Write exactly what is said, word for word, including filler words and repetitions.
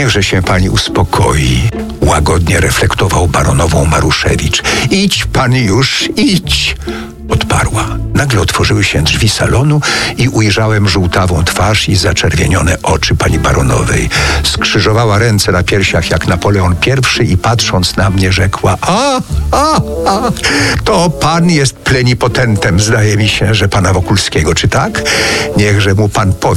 Niechże się pani uspokoi. Łagodnie reflektował baronową Maruszewicz. Idź pan już, idź. Odparła. Nagle otworzyły się drzwi salonu i ujrzałem żółtawą twarz i zaczerwienione oczy pani baronowej. Skrzyżowała ręce na piersiach jak Napoleon pierwszy i patrząc na mnie rzekła: a, a, a, to pan jest plenipotentem, zdaje mi się, że pana Wokulskiego, czy tak? Niechże mu pan powie.